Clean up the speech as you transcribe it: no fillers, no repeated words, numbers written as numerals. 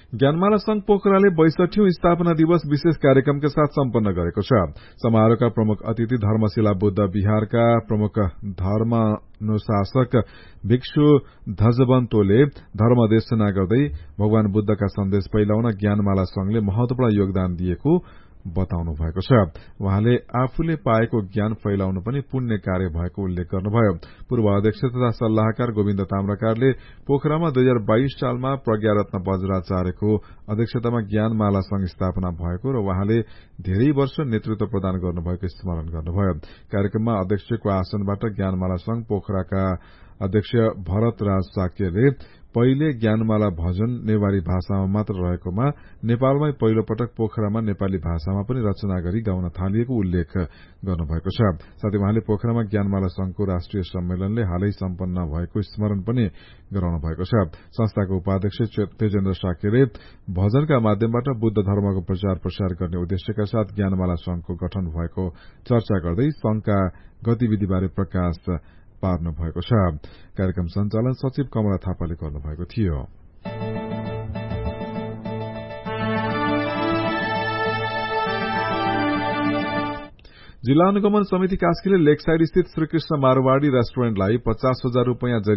ज्ञानमाला संघ पोखराले 62औं स्थापना दिवस विशेष कार्यक्रमका साथ सम्पन्न गरेको छ। समारोहका प्रमुख अतिथि धर्मशिला बुद्ध विहारका प्रमुख धर्मानुशासक भिक्षु धजवन्तोले धर्मदेशना गर्दै भगवान बुद्धका सन्देश फैलाउन ज्ञानमाला संघले महत्वपूर्ण योगदान दिएको बताउनु भएको छ। उहाँले आफूले पाएको ज्ञान फैलाउनु पनि पुण्य कार्य भएको उल्लेख गर्नुभयो। पूर्व अध्यक्ष तथा सल्लाहकार गोविन्द ताम्राकारले पोखरामा 2022 सालमा प्रज्ञारत्न वज्राचार्यको अध्यक्षतामा ज्ञानमाला संघ स्थापना भएको र उहाँले धेरै वर्ष नेतृत्व प्रदान गर्नुभएको स्मरण गर्नुभयो। कार्यक्रममा अध्यक्षको आसनबाट ज्ञानमाला संघ पोखराका अध्यक्ष भरत राज साक्यले पहिले ज्ञानमाला भजन नेवारी भाषामा मात्र रहेकोमा नेपालमै पहिलो पटक पोखरामा नेपाली भाषामा पनि रचना गरी गाउन थालिएको उल्लेख गर्नुभएको छ। साथै उहाँले पोखरामा ज्ञानमाला संघको राष्ट्रिय सम्मेलनले हालै सम्पन्न भएको स्मरण पनि गराउनु भएको छ। संस्थाको उपाध्यक्ष तेजेन्द्र साक्यले भजनका माध्यमबाट बुद्ध धर्मको प्रचार प्रसार गर्ने उद्देश्यका साथ ज्ञानमाला संघको गठन भएको चर्चा गर्दै संघका गतिविधिबारे प्रकाश पार्नु भएको छ। कार्यक्रम सञ्चालन सचिव कमला थापाले गर्नुभएको थियो। जिल्ला अनुगमन समिति कास्कीले लेकसाइड स्थित श्रीकृष्ण मारवाड़ी रेस्टुरेन्टलाई 50,000 रूपियाँ